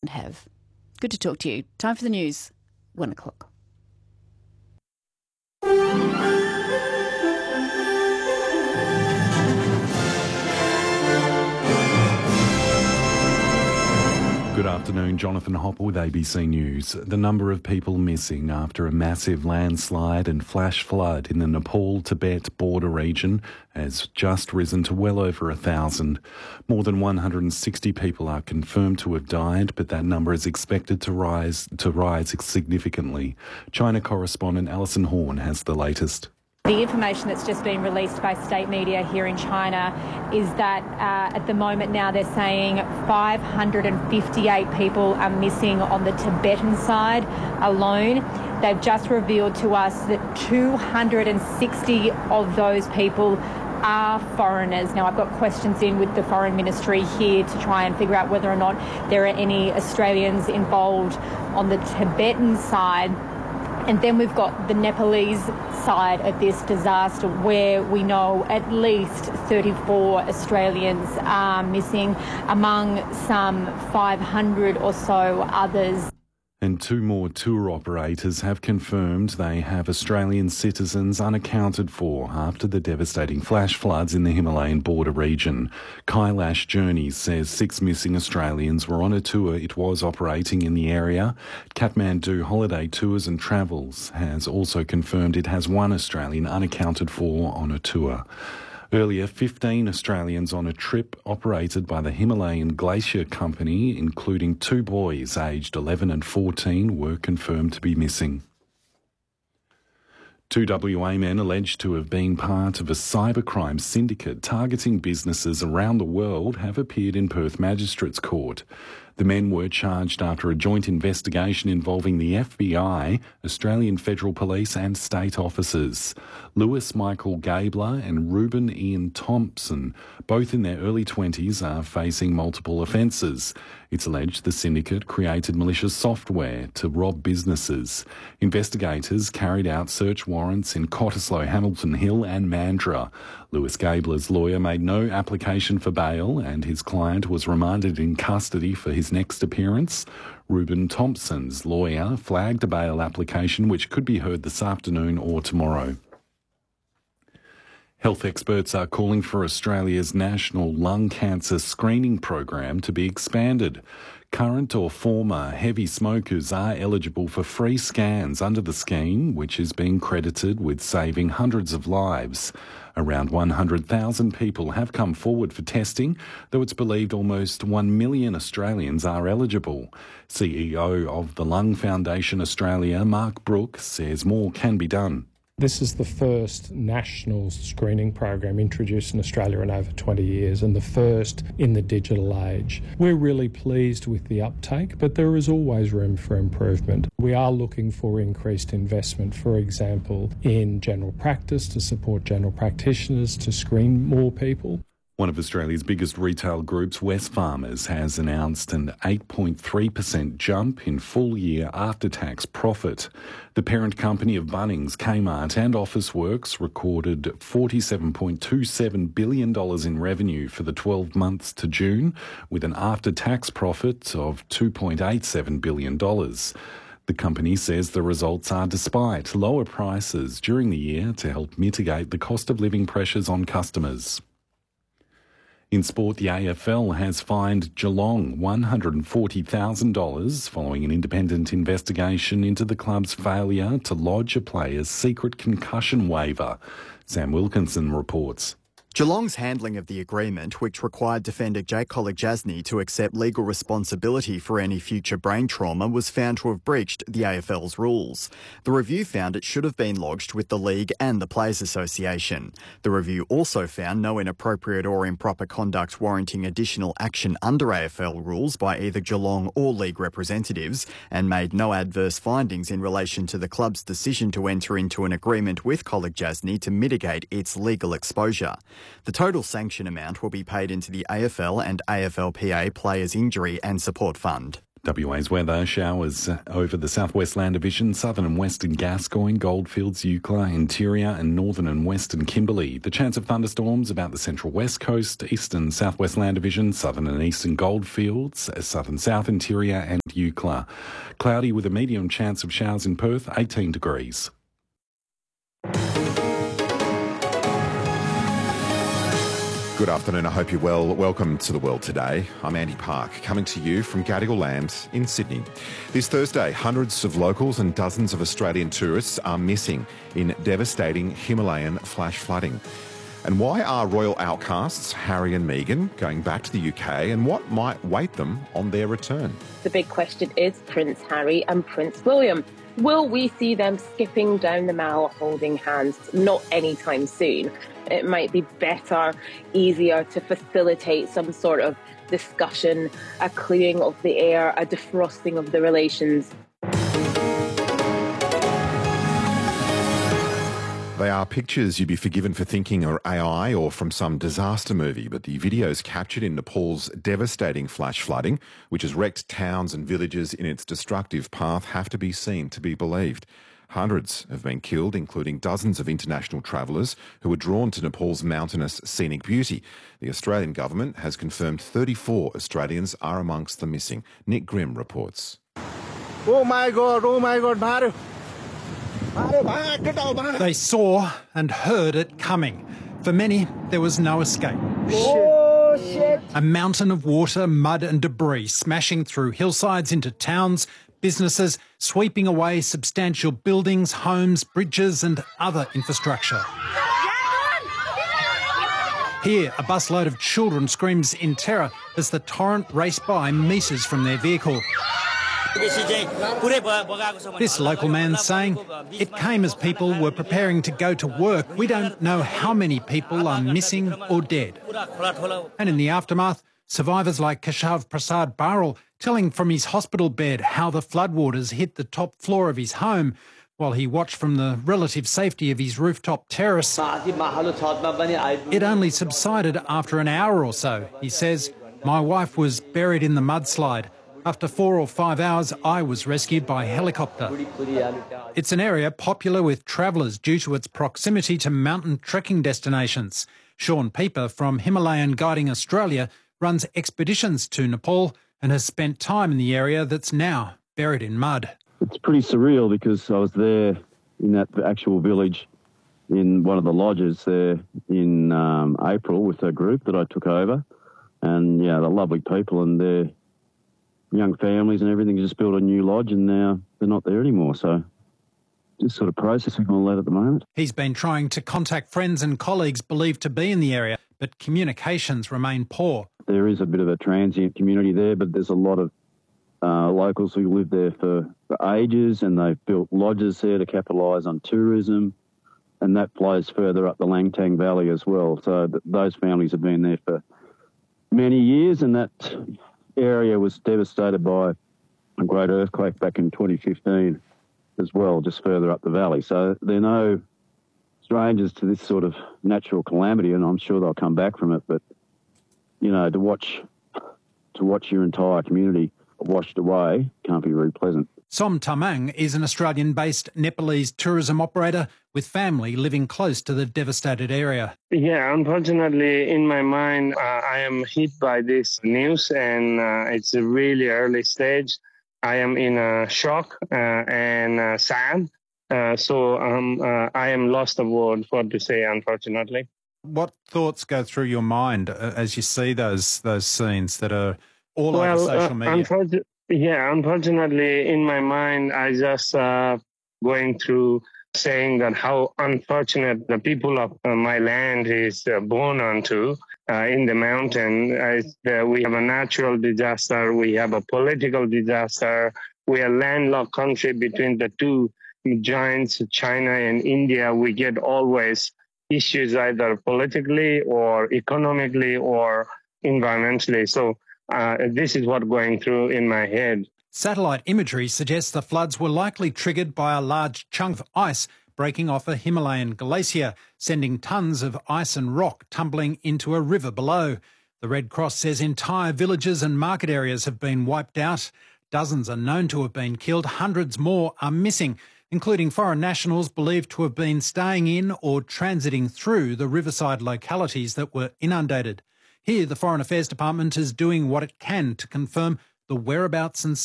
don't have. Good to talk to you. Time for the news. 1 o'clock. Good afternoon, Jonathan Hopper with ABC News. The number of people missing after a massive landslide and flash flood in the Nepal-Tibet border region has just risen to well over 1,000. More than 160 people are confirmed to have died, but that number is expected to rise significantly. China correspondent Alison Horn has the latest. The information that's just been released by state media here in China is that at the moment now they're saying 558 people are missing on the Tibetan side alone. They've just revealed to us that 260 of those people are foreigners. Now, I've got questions in with the Foreign Ministry here to try and figure out whether or not there are any Australians involved on the Tibetan side. And then we've got the Nepalese side of this disaster where we know at least 34 Australians are missing among some 500 or so others. And 2 more tour operators have confirmed they have Australian citizens unaccounted for after the devastating flash floods in the Himalayan border region. Kailash Journeys says 6 missing Australians were on a tour it was operating in the area. Kathmandu Holiday Tours and Travels has also confirmed it has 1 Australian unaccounted for on a tour. Earlier, 15 Australians on a trip operated by the Himalayan Glacier Company, including 2 boys aged 11 and 14, were confirmed to be missing. 2 WA men alleged to have been part of a cybercrime syndicate targeting businesses around the world have appeared in Perth Magistrates Court. The men were charged after a joint investigation involving the FBI, Australian Federal Police and state officers. Lewis Michael Gabler and Reuben Ian Thompson, both in their early 20s, are facing multiple offences. It's alleged the syndicate created malicious software to rob businesses. Investigators carried out search warrants in Cottesloe, Hamilton Hill and Mandurah. Lewis Gabler's lawyer made no application for bail and his client was remanded in custody for his next appearance. Reuben Thompson's lawyer flagged a bail application which could be heard this afternoon or tomorrow. Health experts are calling for Australia's national lung cancer screening program to be expanded. Current or former heavy smokers are eligible for free scans under the scheme, which is being credited with saving hundreds of lives. Around 100,000 people have come forward for testing, though it's believed almost 1 million Australians are eligible. CEO of the Lung Foundation Australia, Mark Brooke, says more can be done. This is the first national screening program introduced in Australia in over 20 years and the first in the digital age. We're really pleased with the uptake, but there is always room for improvement. We are looking for increased investment, for example, in general practice to support general practitioners to screen more people. One of Australia's biggest retail groups, Wesfarmers, has announced an 8.3% jump in full-year after-tax profit. The parent company of Bunnings, Kmart and Officeworks recorded $47.27 billion in revenue for the 12 months to June, with an after-tax profit of $2.87 billion. The company says the results are despite lower prices during the year to help mitigate the cost of living pressures on customers. In sport, the AFL has fined Geelong $140,000 following an independent investigation into the club's failure to lodge a player's secret concussion waiver. Sam Wilkinson reports. Geelong's handling of the agreement, which required defender Jake Kolodjasny to accept legal responsibility for any future brain trauma, was found to have breached the AFL's rules. The review found it should have been lodged with the League and the Players Association. The review also found no inappropriate or improper conduct warranting additional action under AFL rules by either Geelong or League representatives, and made no adverse findings in relation to the club's decision to enter into an agreement with Kolodjasny to mitigate its legal exposure. The total sanction amount will be paid into the AFL and AFLPA Players Injury and Support Fund. WA's weather: showers over the southwest land division, southern and western Gascoyne, Goldfields, Eucla, interior and northern and western Kimberley. The chance of thunderstorms about the central west coast, eastern southwest land division, southern and eastern Goldfields, southern south interior and Eucla. Cloudy with a medium chance of showers in Perth, 18 degrees. Good afternoon, I hope you're well. Welcome to The World Today. I'm Andy Park, coming to you from Gadigal Land in Sydney. This Thursday, hundreds of locals and dozens of Australian tourists are missing in devastating Himalayan flash flooding. And why are royal outcasts Harry and Meghan going back to the UK, and what might wait them on their return? The big question is Prince Harry and Prince William. Will we see them skipping down the Mall holding hands? Not anytime soon. It might be better, easier to facilitate some sort of discussion, a clearing of the air, a defrosting of the relations. They are pictures you'd be forgiven for thinking are AI or from some disaster movie, but the videos captured in Nepal's devastating flash flooding, which has wrecked towns and villages in its destructive path, have to be seen to be believed. Hundreds have been killed, including dozens of international travellers who were drawn to Nepal's mountainous scenic beauty. The Australian government has confirmed 34 Australians are amongst the missing. Nick Grimm reports. Oh my God, Maru. They saw and heard it coming. For many, there was no escape. Oh, shit. A mountain of water, mud and debris smashing through hillsides into towns, businesses, sweeping away substantial buildings, homes, bridges and other infrastructure. Here, a busload of children screams in terror as the torrent raced by metres from their vehicle. This local man's saying, it came as people were preparing to go to work. We don't know how many people are missing or dead. And in the aftermath, survivors like Keshav Prasad Baral telling from his hospital bed how the floodwaters hit the top floor of his home while he watched from the relative safety of his rooftop terrace. It only subsided after an hour or so. He says, my wife was buried in the mudslide. After 4 or 5 hours, I was rescued by helicopter. It's an area popular with travellers due to its proximity to mountain trekking destinations. Sean Pieper from Himalayan Guiding Australia runs expeditions to Nepal and has spent time in the area that's now buried in mud. It's pretty surreal because I was there in that actual village in one of the lodges there in April with a group that I took over. And, yeah, they're lovely people and they're young families and everything, just built a new lodge and now they're not there anymore. So just sort of processing all that at the moment. He's been trying to contact friends and colleagues believed to be in the area, but communications remain poor. There is a bit of a transient community there, but there's a lot of locals who live there for ages and they've built lodges there to capitalise on tourism, and that flows further up the Langtang Valley as well. So those families have been there for many years, and that area was devastated by a great earthquake back in 2015 as well, just further up the valley. So they're no strangers to this sort of natural calamity, and I'm sure they'll come back from it. But, you know, to watch your entire community washed away can't be very pleasant. Som Tamang is an Australian-based Nepalese tourism operator with family living close to the devastated area. Yeah, unfortunately, in my mind, I am hit by this news and it's a really early stage. I am in shock and sad. So I am lost of word for to say, unfortunately. What thoughts go through your mind as you see those scenes that are all over social media? Unfortunately, in my mind, I just going through saying that how unfortunate the people of my land is born onto in the mountain. We have a natural disaster, we have a political disaster, we are a landlocked country between the two giants, China and India. We get always issues either politically or economically or environmentally. So this is what's going through in my head. Satellite imagery suggests the floods were likely triggered by a large chunk of ice breaking off a Himalayan glacier, sending tons of ice and rock tumbling into a river below. The Red Cross says entire villages and market areas have been wiped out. Dozens are known to have been killed. Hundreds more are missing, including foreign nationals believed to have been staying in or transiting through the riverside localities that were inundated. Here, the Foreign Affairs Department is doing what it can to confirm the whereabouts and